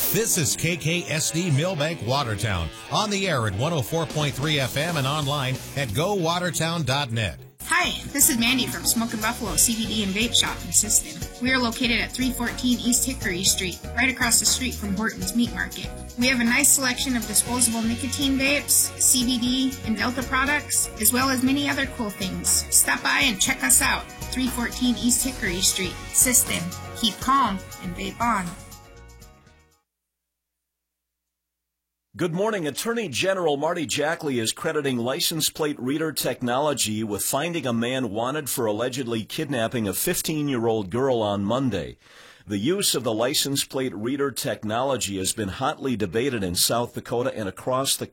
This is KKSD Millbank Watertown, on the air at 104.3 FM and online at gowatertown.net. Hi, this is Mandy from Smokin' Buffalo CBD and Vape Shop in Siston. We are located at 314 East Hickory Street, right across the street from Horton's Meat Market. We have a nice selection of disposable nicotine vapes, CBD, and Delta products, as well as many other cool things. Stop by and check us out. 314 East Hickory Street, Siston. Keep calm and vape on. Good morning. Attorney General Marty Jackley is crediting license plate reader technology with finding a man wanted for allegedly kidnapping a 15-year-old girl on Monday. The use of the license plate reader technology has been hotly debated in South Dakota and across the